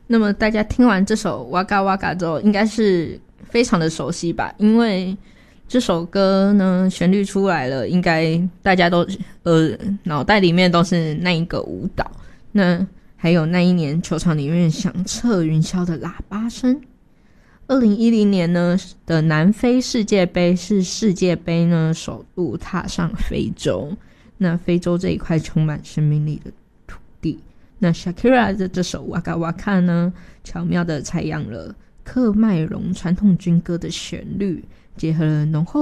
那么大家听完这首哇嘎哇嘎之后应该是非常的熟悉吧，因为这首歌呢旋律出来了，应该大家都脑袋里面都是那一个舞蹈，那还有那一年球场里面响彻云霄的喇叭声。2010年呢的南非世界杯是世界杯呢首度踏上非洲，那非洲这一块充满生命力的土地，那 Shakira 的这首 Waka Waka 呢巧妙地采样了喀麦隆传统军歌的旋律，结合了浓厚